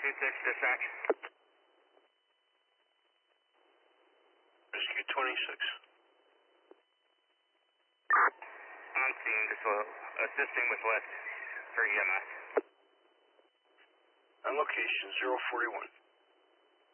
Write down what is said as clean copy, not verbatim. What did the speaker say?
dispatch. Rescue 26. On scene, just assisting with West for EMS. On location, 041.